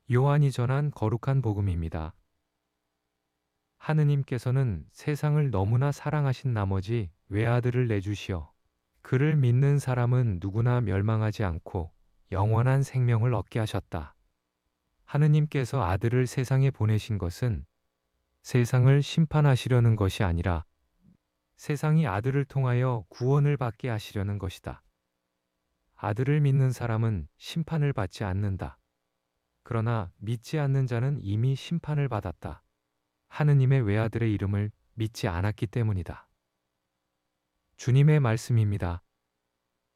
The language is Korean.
요한이 전한 거룩한 복음입니다. 하느님께서는 세상을 너무나 사랑하신 나머지 외아들을 내주시어 그를 믿는 사람은 누구나 멸망하지 않고 영원한 생명을 얻게 하셨다. 하느님께서 아들을 세상에 보내신 것은 세상을 심판하시려는 것이 아니라 세상이 아들을 통하여 구원을 받게 하시려는 것이다. 아들을 믿는 사람은 심판을 받지 않는다. 그러나 믿지 않는 자는 이미 심판을 받았다. 하느님의 외아들의 이름을 믿지 않았기 때문이다. 주님의 말씀입니다.